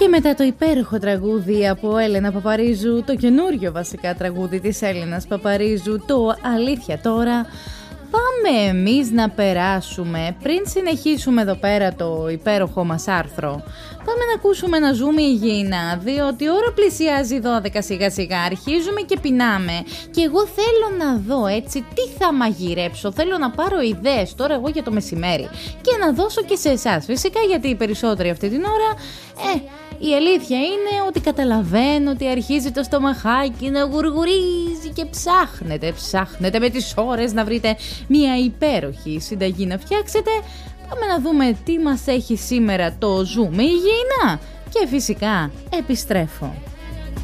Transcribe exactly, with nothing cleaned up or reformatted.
Και μετά το υπέροχο τραγούδι από Έλενα Παπαρίζου, το καινούριο βασικά τραγούδι της Έλενας Παπαρίζου, το Αλήθεια Τώρα, πάμε εμείς να περάσουμε, πριν συνεχίσουμε εδώ πέρα το υπέροχο μας άρθρο, πάμε να ακούσουμε να ζούμε υγιεινά, διότι η ώρα πλησιάζει δώδεκα σιγά σιγά, αρχίζουμε και πεινάμε και εγώ θέλω να δω έτσι τι θα μαγειρέψω, θέλω να πάρω ιδέες τώρα εγώ για το μεσημέρι και να δώσω και σε εσάς φυσικά, γιατί οι περισσότεροι αυτή την ώρα, ε, η αλήθεια είναι ότι καταλαβαίνω ότι αρχίζει το στομαχάκι να γουργουρίζει και ψάχνετε, ψάχνετε με τις ώρες να βρείτε μια υπέροχη συνταγή να φτιάξετε. Πάμε να δούμε τι μας έχει σήμερα το Ζούμε Υγιεινά και φυσικά επιστρέφω.